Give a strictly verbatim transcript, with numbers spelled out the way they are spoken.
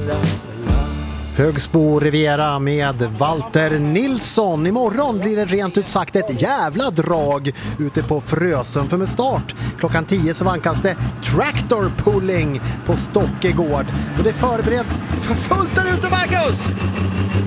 Högsbo Riviera med Walter Nilsson. Imorgon blir det rent ut sagt ett jävla drag ute på Frösön, för med start klockan tio så vankas det tractor pulling på Stockegård. Och det förbereds för fullt där ute, Marcus!